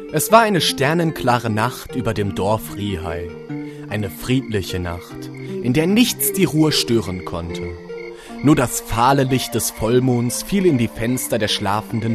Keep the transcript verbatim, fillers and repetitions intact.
Es war eine sternenklare Nacht über dem Dorf Rihai. Eine friedliche Nacht, in der nichts die Ruhe stören konnte. Nur das fahle Licht des Vollmonds fiel in die Fenster der schlafenden